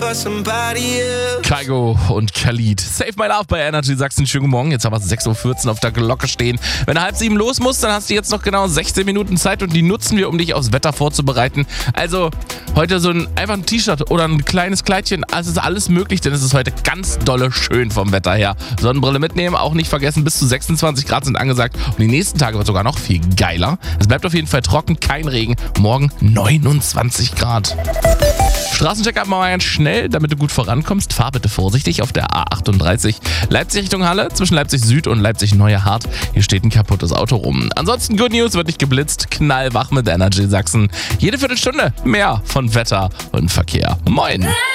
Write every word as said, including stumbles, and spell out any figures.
Kygo und Khalid. Save My Love bei Energy Sachsen. Schönen guten Morgen. Jetzt haben wir sechs Uhr vierzehn auf der Glocke stehen. Wenn du halb sieben los musst, dann hast du jetzt noch genau sechzehn Minuten Zeit und die nutzen wir, um dich aufs Wetter vorzubereiten. Also heute so ein einfach ein T-Shirt oder ein kleines Kleidchen. Also ist alles möglich, denn es ist heute ganz dolle schön vom Wetter her. Sonnenbrille mitnehmen, auch nicht vergessen. Bis zu sechsundzwanzig Grad sind angesagt. Und die nächsten Tage wird sogar noch viel geiler. Es bleibt auf jeden Fall trocken, kein Regen. Morgen neunundzwanzig Grad. Straßencheck-up mal ganz schnell, damit du gut vorankommst. Fahr bitte vorsichtig auf der A achtunddreißig. Leipzig Richtung Halle, zwischen Leipzig Süd und Leipzig Neue Hart. Hier steht ein kaputtes Auto rum. Ansonsten Good News, wird nicht geblitzt. Knallwach mit Energy Sachsen. Jede Viertelstunde mehr von Wetter und Verkehr. Moin!